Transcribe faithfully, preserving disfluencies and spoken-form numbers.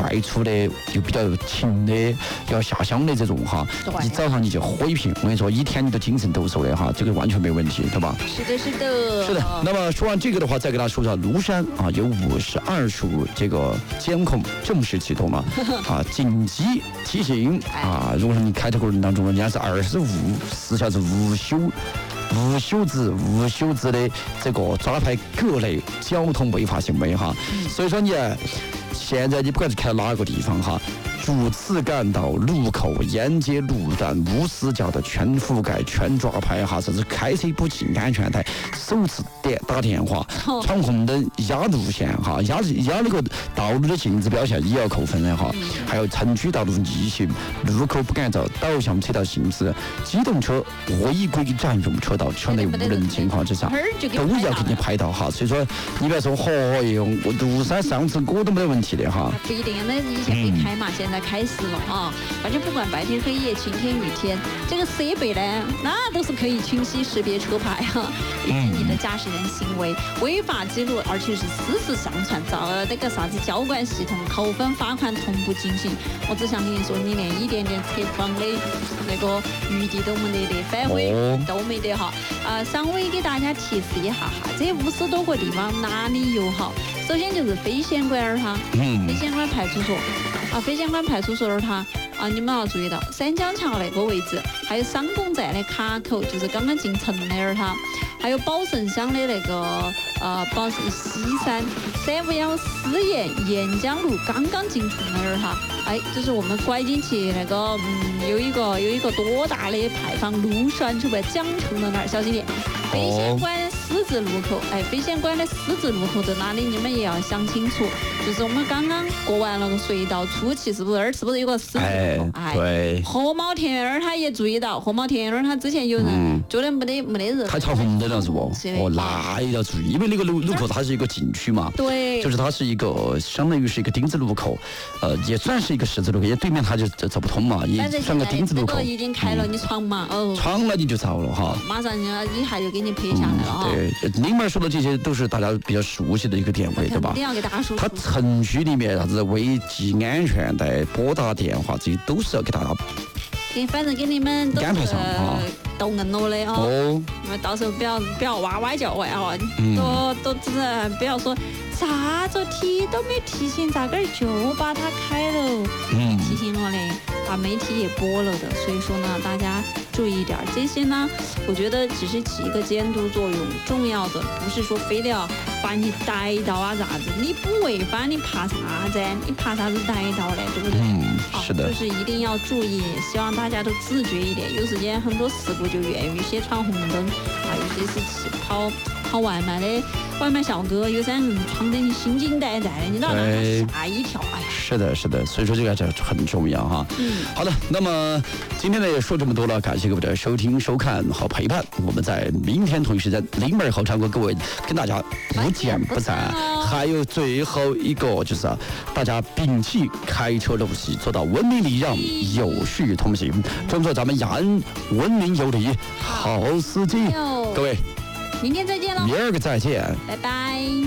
外出的又比较勤的，要下乡的这种哈，一早上你就喝一瓶，我跟你说，一天你都精神抖擞的哈，这个完全没问题，对吧？ 是的，是的， 是的。那么说完这个的话，再给大家说一下，庐山啊有五十二处这个监控正式启动了啊，紧急提醒啊，如果说你开车过程当中，人家是二十五四小时无休。无休止、无休止的这个抓拍各类交通违法行为哈，所以说你现在你不管是开到哪个地方哈，主次干道、路口、沿街路段无死角的全覆盖、全抓拍哈，甚至开车不系安全带、首次电打电话、闯红灯、压路线哈、压压那个道路的禁止标线也要扣分的哈，还有城区道路逆行、路口不按照导向车道行驶、机动车违规占用车道、车内无人情况之下，都要给你拍到哈。所以说，你不要说嚯哟，我庐山上次我都没得问题的哈。 不一定，那以前没开嘛，现在开始了啊！反正不管白天黑夜、晴天雨天，这个设备呢，那都是可以清晰识别车牌哈，以及你的驾驶人行为、违法记录，而且是实时上传，找那个啥子交管系统，扣分罚款同步进行。我只想跟你说，你连一点点测谎的那个余地都没得的，反悔都没得哈。啊，稍微给大家提示一下哈，这五十多个地方哪里有好？首先就是飞仙馆儿哈，飞仙馆派出所啊，飞仙馆派出所儿哈啊，你们要注意到三江桥那个位置，还有商工站的卡口，就是刚刚进城那儿哈，还有宝盛乡的那个呃宝盛西山三五幺私研沿江路刚刚进城那儿哈，哎，就是我们拐进去那个嗯有一个有一个多大的牌坊路栓出来江城的那儿，小心点。飞仙馆狮子路口，哎，飞仙馆的狮子路口在哪里？你们也要想清楚。就是我们刚刚过完了个隧道出去，是不是？是不是有个狮子路口？ 哎，对。 何茂田儿他也注意到，何茂田儿他之前有人觉得没得没得人， 他闯红灯了是不？哦，那也要注意，因为那个路路口它是一个禁区嘛。 对。 就是它是一个相当于是一个丁字路口，呃，也算是一个十字路口，因为对面它就走不通嘛，也算个丁字路口。 已经开了，你闯嘛？哦。 闯了你就遭了哈。 马上一下就给你拍下来了哈。 对，另外说的这些都是大家比较熟悉的一个点位，对吧？ 一定要给大家说。 它程序里面啥子违系安全带、拨打电话，这些都是要给大家。 给反正给你们都安排上啊。 都硬了的哦，你们到时候不要不要哇哇叫外哈，都都只是不要说啥子提都没提醒，咋个就把它开了？嗯，提醒了嘞，把媒体也播了的，所以说呢，大家注意一点，这些呢，我觉得只是起一个监督作用，重要的不是说非得要把你逮到啊啥子，你不违法你怕啥子？你怕啥子逮到嘞？对不对？ 嗯，是的， 就是一定要注意，希望大家都自觉一点，有时间很多事故就源于些闯红灯啊，有些是去跑跑外卖的外卖小哥，有三人闯得你心惊胆战的，你让他吓一跳。哎呀， 是的，是的，所以说这个很重要哈。嗯，好的，那么今天呢也说这么多了，感谢各位的收听、收看和陪伴。我们在明天同一时间零门后唱歌，各位跟大家不见不散。还有最后一个就是啊，大家摒弃开车陋习，做到文明礼让、有序同行，做做咱们雅安文明有礼好司机。各位， 明天再见喽！ 明儿个再见， 拜拜。